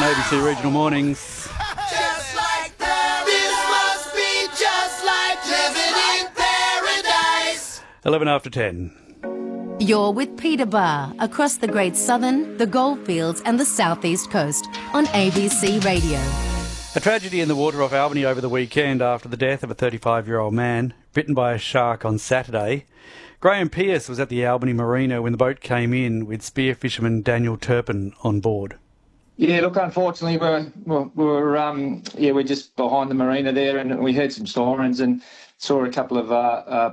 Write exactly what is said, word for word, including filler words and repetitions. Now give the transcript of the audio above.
A B C Regional Mornings. Just like that. This must be just like living in paradise. eleven after ten. You're with Peter Barr across the Great Southern, the Goldfields and the Southeast Coast on A B C Radio. A tragedy in the water off Albany over the weekend after the death of a thirty-five-year-old man bitten by a shark on Saturday. Graham Pearce was at the Albany Marina when the boat came in with spear fisherman Daniel Turpin on board. Yeah, look, unfortunately, we're, we're, we're um, yeah, we're just behind the marina there, and we heard some sirens and saw a couple of uh, uh,